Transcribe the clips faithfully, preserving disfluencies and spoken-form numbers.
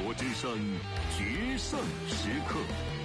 国之声决胜时刻。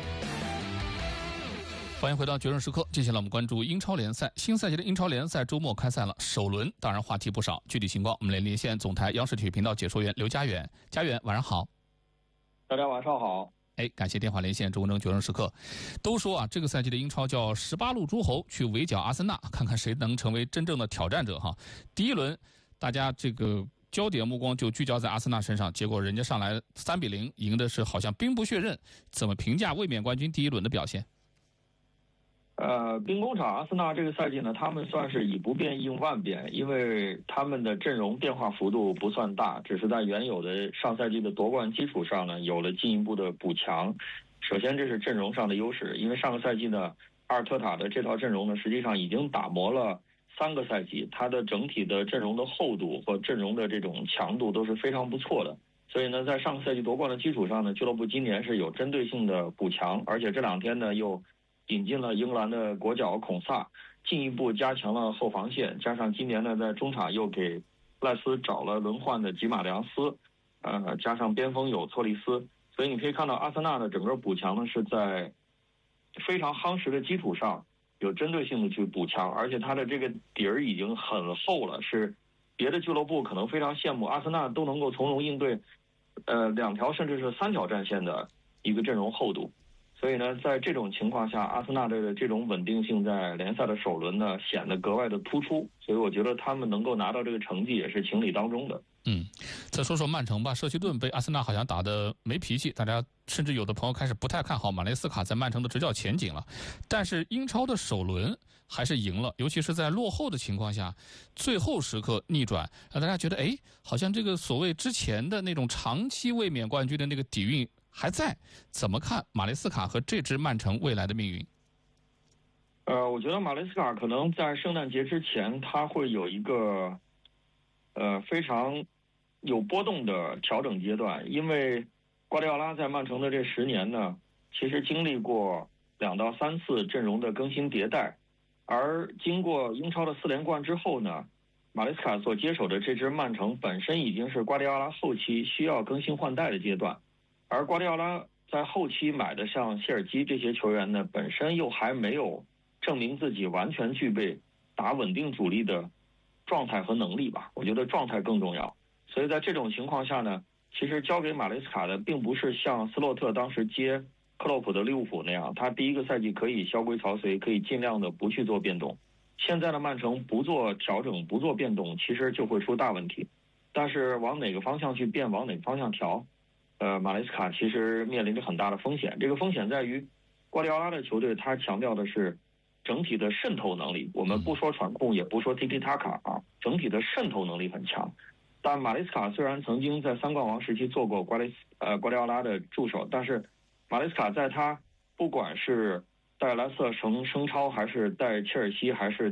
欢迎回到决胜时刻，接下来我们关注英超联赛。新赛季的英超联赛周末开赛了，首轮当然话题不少。具体情况我们来连线总台央视体育频道解说员刘家远。家远晚上好。 大家晚上好。 哎，感谢电话连线中国决胜时刻。都说啊，这个赛季的英超叫十八路诸侯去围剿阿森纳，看看谁能成为真正的挑战者哈。第一轮大家这个焦点目光就聚焦在阿森纳身上，结果人家上来三比零赢的是好像兵不血刃。怎么评价卫冕冠军第一轮的表现？ 呃，兵工厂阿森纳这个赛季呢，他们算是以不变应万变，因为他们的阵容变化幅度不算大，只是在原有的上赛季的夺冠基础上呢，有了进一步的补强。首先这是阵容上的优势，因为上个赛季呢，阿尔特塔的这套阵容呢，实际上已经打磨了三个赛季，它的整体的阵容的厚度和阵容的这种强度都是非常不错的。所以呢，在上个赛季夺冠的基础上呢，俱乐部今年是有针对性的补强，而且这两天呢又引进了英格兰的国脚孔萨，进一步加强了后防线，加上今年呢在中场又给赖斯找了轮换的吉马良斯，呃，加上边锋有托利斯，所以你可以看到阿森纳的整个补强呢是在非常夯实的基础上有针对性的去补强，而且它的这个底儿已经很厚了，是别的俱乐部可能非常羡慕，阿森纳都能够从容应对呃两条甚至是三条战线的一个阵容厚度。所以呢，在这种情况下，阿森纳的这种稳定性在联赛的首轮呢显得格外的突出，所以我觉得他们能够拿到这个成绩也是情理当中的。 嗯，再说说曼城吧，舍奇顿被阿森纳好像打得没脾气，大家甚至有的朋友开始不太看好马雷斯卡在曼城的执教前景了。但是英超的首轮还是赢了，尤其是在落后的情况下，最后时刻逆转，让大家觉得哎，好像这个所谓之前的那种长期卫冕冠军的那个底蕴还在。怎么看马雷斯卡和这支曼城未来的命运？ 呃，我觉得马雷斯卡可能在圣诞节之前，他会有一个呃非常有波动的调整阶段，因为瓜迪奥拉在曼城的这十年呢，其实经历过两到三次阵容的更新迭代，而经过英超的四连冠之后呢，马雷斯卡所接手的这支曼城本身已经是瓜迪奥拉后期需要更新换代的阶段，而瓜迪奥拉在后期买的像谢尔基这些球员呢，本身又还没有证明自己完全具备打稳定主力的状态和能力吧，我觉得状态更重要。所以在这种情况下呢，其实交给马雷斯卡的并不是像斯洛特当时接克洛普的利物浦那样，他第一个赛季可以萧规曹随，可以尽量的不去做变动。现在的曼城不做调整不做变动，其实就会出大问题。但是往哪个方向去变，往哪个方向调，呃，马雷斯卡其实面临着很大的风险。这个风险在于瓜迪奥拉的球队他强调的是整体的渗透能力，我们不说传控也不说 Tiki Taka 啊，整体的渗透能力很强。但马雷斯卡虽然曾经在三冠王时期做过瓜雷呃瓜迪奥拉的助手，但是马雷斯卡在他不管是带莱斯特升升超，还是带切尔西，还是